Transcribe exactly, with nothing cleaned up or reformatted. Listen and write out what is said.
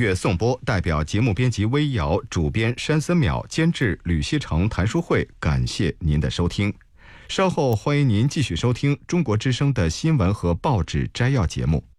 乐颂播，代表节目编辑微瑶、主编山森淼、监制吕锡成、谭淑慧，感谢您的收听。稍后欢迎您继续收听中国之声的新闻和报纸摘要节目。